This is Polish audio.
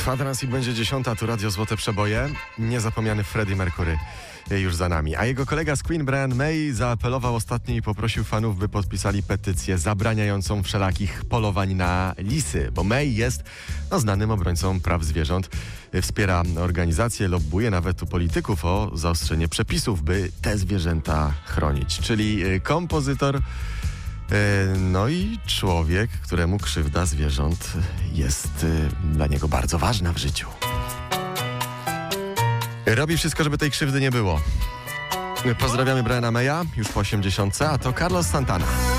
Kwadrans i będzie 10, tu Radio Złote Przeboje. Niezapomniany Freddie Mercury już za nami. A jego kolega z Queen, Brian May, zaapelował ostatnio i poprosił fanów, by podpisali petycję zabraniającą wszelakich polowań na lisy, bo May jest znanym obrońcą praw zwierząt. Wspiera organizacje, lobbuje nawet u polityków o zaostrzenie przepisów, by te zwierzęta chronić. Czyli kompozytor, no i człowiek, któremu krzywda zwierząt jest dla niego bardzo ważna w życiu. Robi wszystko, żeby tej krzywdy nie było. Pozdrawiamy Briana Maya, już po 80, a to Carlos Santana.